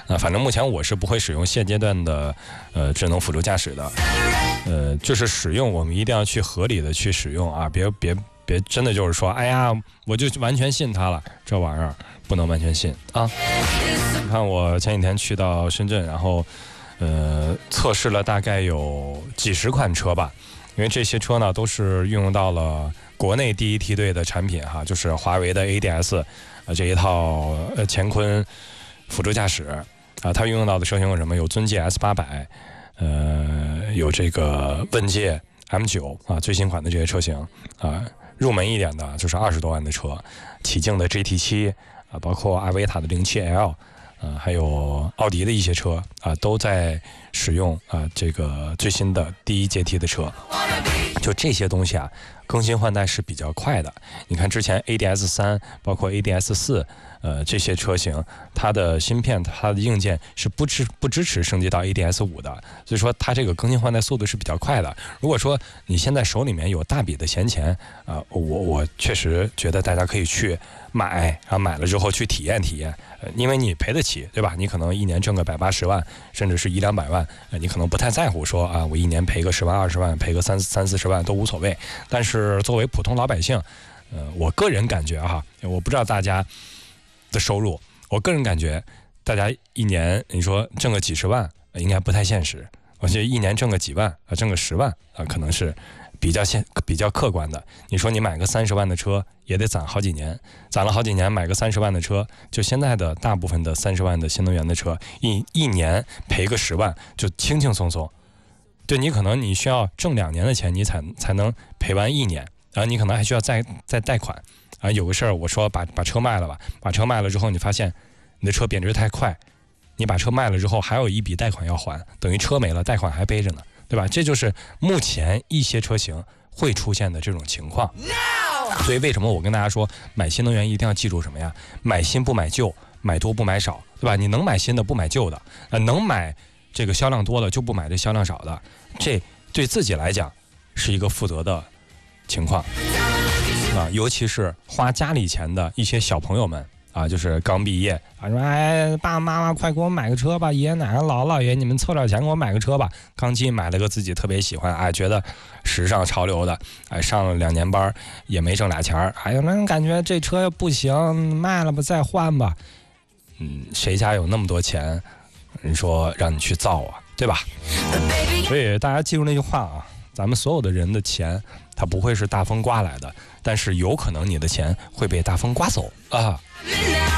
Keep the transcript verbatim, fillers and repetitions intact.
啊，反正目前我是不会使用现阶段的呃智能辅助驾驶的，呃，就是使用我们一定要去合理的去使用啊，别别别真的就是说，哎呀，我就完全信它了，这玩意儿不能完全信啊。你看我前几天去到深圳，然后呃测试了大概有几十款车吧，因为这些车呢都是运用到了国内第一梯队的产品哈，就是华为的 A D S 啊、呃、这一套呃乾坤辅助驾驶啊，它运用到的车型有什么？有尊界 S 八百，呃，有这个问界 M 九啊，最新款的这些车型啊，入门一点的就是二十多万的车，起劲的 G T 七啊，包括阿维塔的零七 L。呃，还有奥迪的一些车啊、呃，都在使用啊、呃、这个最新的第一阶梯的车，就这些东西啊，更新换代是比较快的。你看之前 A D S 三，包括 A D S 四，呃，这些车型它的芯片、它的硬件是不支不支持升级到 A D S 五的，所以说它这个更新换代速度是比较快的。如果说你现在手里面有大笔的闲钱啊、呃，我我确实觉得大家可以去买，然后买了之后去体验体验。因为你赔得起，对吧？你可能一年挣个百八十万，甚至是一两百万，你可能不太在乎说啊，我一年赔个十万、二十万，赔个三三四十万都无所谓。但是作为普通老百姓，呃，我个人感觉哈，我不知道大家的收入，我个人感觉，大家一年你说挣个几十万，应该不太现实。我觉得一年挣个几万啊，挣个十万啊，可能是比较现比较客观的。你说你买个三十万的车，也得攒好几年，攒了好几年买个三十万的车，就现在的大部分的三十万的新能源的车，一一年赔个十万就轻轻松松。对，你可能你需要挣两年的钱，你才才能赔完一年，然后你可能还需要再再贷款啊。有个事儿，我说把把车卖了吧，把车卖了之后，你发现你的车贬值太快，你把车卖了之后还有一笔贷款要还，等于车没了，贷款还背着呢。对吧？这就是目前一些车型会出现的这种情况。所以为什么我跟大家说，买新能源一定要记住什么呀？买新不买旧，买多不买少，对吧？你能买新的不买旧的，呃，能买这个销量多的就不买这销量少的，这对自己来讲是一个负责的情况啊。尤其是花家里钱的一些小朋友们。啊，就是刚毕业啊，说哎，爸爸妈妈快给我买个车吧，爷爷奶奶、姥姥姥爷，你们凑点钱给我买个车吧。刚进买了个自己特别喜欢，哎，觉得时尚潮流的，哎，上了两年班也没挣俩钱儿，哎呦，那感觉这车不行，卖了吧，再换吧。嗯，谁家有那么多钱？你说让你去造啊，对吧？所以大家记住那句话啊，咱们所有的人的钱，它不会是大风刮来的，但是有可能你的钱会被大风刮走啊。